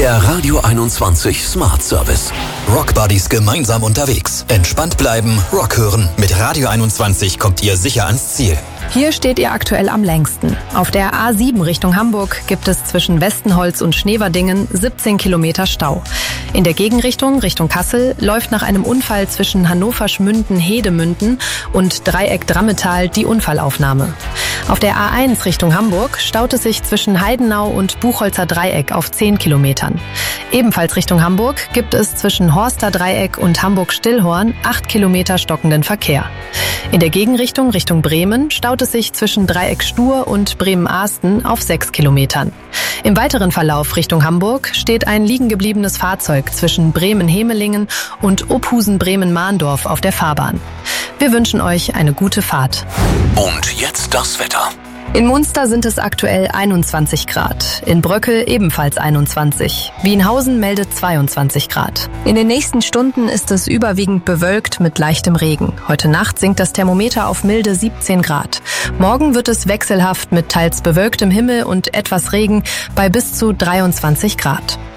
Der Radio 21 Smart Service. Rock Buddies gemeinsam unterwegs. Entspannt bleiben, Rock hören. Mit Radio 21 kommt ihr sicher ans Ziel. Hier steht ihr aktuell am längsten. Auf der A7 Richtung Hamburg gibt es zwischen Westenholz und Schneverdingen 17 Kilometer Stau. In der Gegenrichtung, Richtung Kassel, läuft nach einem Unfall zwischen Hannover-Schmünden-Hedemünden und Dreieck-Drammetal die Unfallaufnahme. Auf der A1 Richtung Hamburg staut es sich zwischen Heidenau und Buchholzer Dreieck auf 10 Kilometern. Ebenfalls Richtung Hamburg gibt es zwischen Horster Dreieck und Hamburg-Stillhorn 8 Kilometer stockenden Verkehr. In der Gegenrichtung Richtung Bremen staut es sich zwischen Dreieck Stur und Bremen-Ahsten auf 6 Kilometern. Im weiteren Verlauf Richtung Hamburg steht ein liegengebliebenes Fahrzeug zwischen Bremen-Hemelingen und Ophusen-Bremen-Mahndorf auf der Fahrbahn. Wir wünschen euch eine gute Fahrt. Und jetzt das Wetter. In Munster sind es aktuell 21 Grad, in Bröckel ebenfalls 21, Wienhausen meldet 22 Grad. In den nächsten Stunden ist es überwiegend bewölkt mit leichtem Regen. Heute Nacht sinkt das Thermometer auf milde 17 Grad. Morgen wird es wechselhaft mit teils bewölktem Himmel und etwas Regen bei bis zu 23 Grad.